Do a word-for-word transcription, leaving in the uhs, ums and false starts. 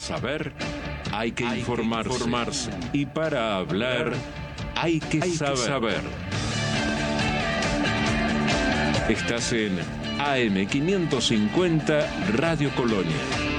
saber, hay que hay informarse. Que informarse. Y para hablar, hay que hay saber. Que saber. Estás en A M quinientos cincuenta Radio Colonia.